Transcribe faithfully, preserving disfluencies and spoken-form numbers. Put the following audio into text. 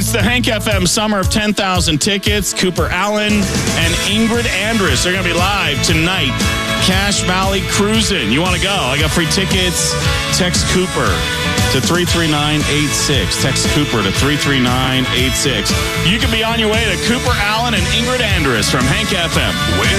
It's the Hank F M Summer of ten thousand tickets. Cooper Allen and Ingrid Andress. They're going to be live tonight. Cache Valley Cruising. You want to go? I got free tickets. Text Cooper to three three nine eight six. Text Cooper to three three nine eight six. You can be on your way to Cooper Allen and Ingrid Andress from Hank F M.